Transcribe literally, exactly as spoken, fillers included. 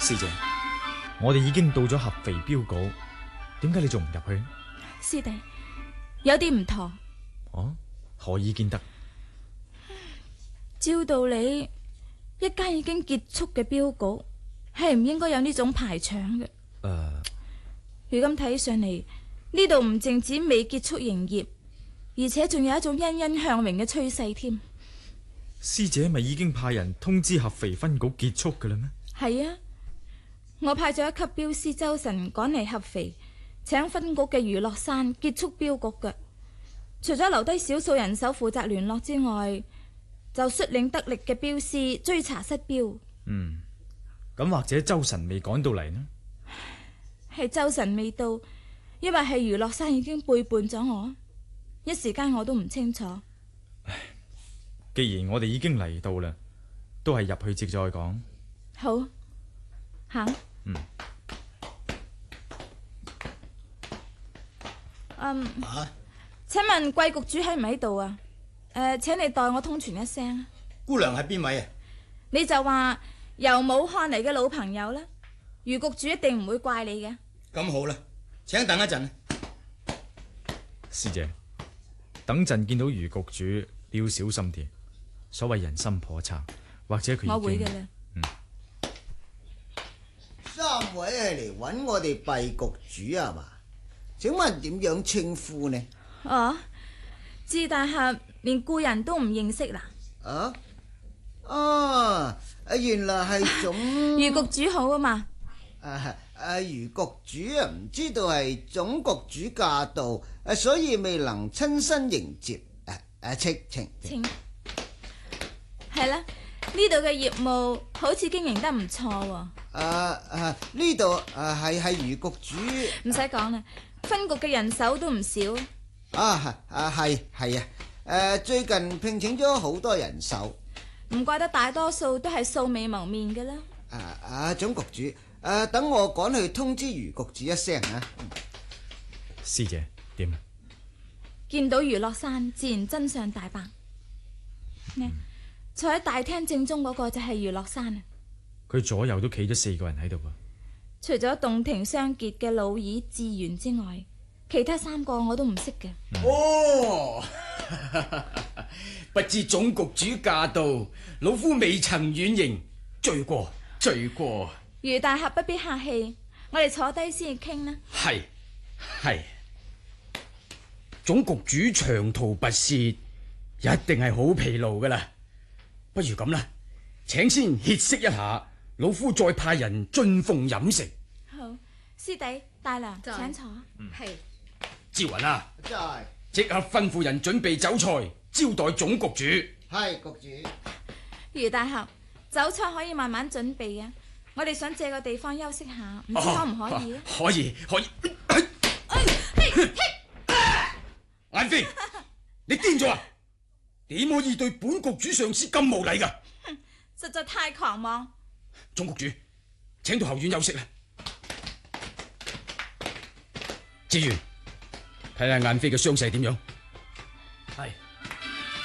師姐，我哋已經到咗合肥標稿，點解你仲唔入去？ 師弟，有啲唔妥。 哦，何以見得？ 照道理，一間已經結束嘅標稿係唔應該有呢種排場嘅。誒、 呃， 如今睇上嚟，呢度唔淨止未結束營業，而且仲有一種欣欣向榮嘅趨勢添。 師姐咪已經派人通知合肥分局結束㗎啦咩？ 係啊，我派咗一級標師周晨趕嚟合肥，請分局嘅娛樂山結束標局嘅。除咗留低少數人手負責聯絡之外，就率領得力嘅標師追查失標。 嗯，咁或者周晨未趕到嚟呢？ 係周晨未到，因為係娛樂山已經背叛咗我，一時間我都唔清楚。 唉，既然我哋已經嚟到啦，都係入去直再講。 好，行。 嗯。 嗯。 啊？ 請問貴局主喺唔喺度啊？誒、呃，請你代我通傳一聲。 姑娘係邊位啊？ 你就話由武漢嚟嘅老朋友啦，余局主一定唔會怪你嘅。 咁好啦，請等一陣。 師姐，等陣見到余局主，你要小心啲。所謂人心叵測，或者佢已經…… 我會嘅啦。 嗯。 三位係嚟揾我哋畢局主啊嘛？請問點樣稱呼呢？ 哦，智大俠連故人都唔認識啦。 啊？啊，原來係總余局主好啊嘛。 啊啊，余局主啊，唔知道係總局主駕到，啊，所以未能親身迎接。誒誒，請請請。係啦，呢度嘅業務好似經營得唔錯喎。 啊啊，呢度啊係係余局主。 唔使講啦，分局嘅人手都唔少。 啊啊係係啊，誒最近聘請咗好多人手， 唔怪得大多數都係素未謀面嘅啦。 啊啊總局主，誒等我趕去通知余局主一聲啊。 師姐點啊？ 見到娛樂山，自然真相大白。呢、嗯、坐喺大廳正中嗰個就係娛樂山啊。 佢左右都企咗四個人喺度噃。 除咗洞庭相結嘅老二志源之外，其他三個我都唔識嘅。 哦，不知總局主駕到，老夫未曾遠迎，罪過罪過。 余大俠不必客氣，我哋坐低先至傾啦。 係係，總局主長途跋涉，一定係好疲勞噶啦。不如咁啦，請先歇息一下，老夫再派人進奉飲食。 好，師弟大娘在請坐。 係。 趙雲啊， 真係即刻吩咐人準備酒菜招待總局主。 係局主。 余大俠，酒菜可以慢慢準備啊。我哋想借個地方休息下，唔知可唔可以啊？ 可以可以。眼飛，你癲咗啊？點可以對本局主上司咁無禮噶？ 實在太狂妄。 總局主，請到後院休息啦。志源，睇下眼飛嘅傷勢點樣？